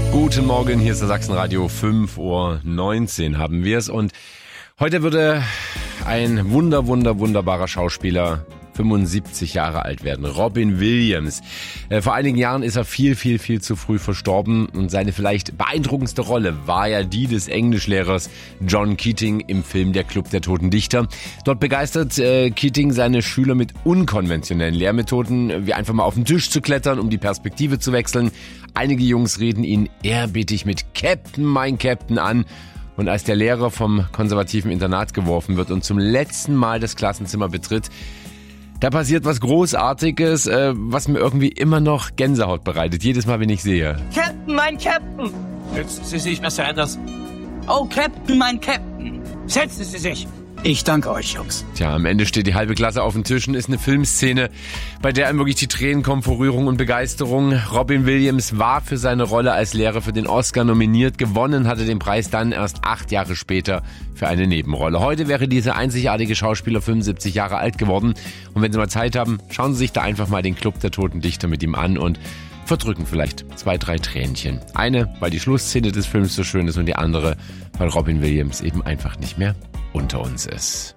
Guten Morgen, hier ist der Sachsenradio, 5:19 Uhr haben wir es und heute würde ein wunderbarer Schauspieler 75 Jahre alt werden, Robin Williams. Vor einigen Jahren ist er viel zu früh verstorben und seine vielleicht beeindruckendste Rolle war ja die des Englischlehrers John Keating im Film Der Club der Toten Dichter. Dort begeistert Keating seine Schüler mit unkonventionellen Lehrmethoden, wie einfach mal auf den Tisch zu klettern, um die Perspektive zu wechseln. Einige Jungs reden ihn ehrbietig mit Captain, mein Captain an. Und als der Lehrer vom konservativen Internat geworfen wird und zum letzten Mal das Klassenzimmer betritt, da passiert was Großartiges, was mir irgendwie immer noch Gänsehaut bereitet, jedes Mal, wenn ich sehe. Captain, mein Captain! Setzen Sie sich, Mr. Anderson. Oh, Captain, mein Captain! Setzen Sie sich! Ich danke euch, Jungs. Tja, am Ende steht die halbe Klasse auf den Tischen, ist eine Filmszene, bei der einem wirklich die Tränen kommen vor Rührung und Begeisterung. Robin Williams war für seine Rolle als Lehrer für den Oscar nominiert, gewonnen hatte den Preis dann erst 8 Jahre später für eine Nebenrolle. Heute wäre dieser einzigartige Schauspieler 75 Jahre alt geworden und wenn Sie mal Zeit haben, schauen Sie sich da einfach mal den Club der Toten Dichter mit ihm an und verdrücken vielleicht 2, 3 Tränchen. Eine, weil die Schlussszene des Films so schön ist und die andere, weil Robin Williams eben einfach nicht mehr unter uns ist.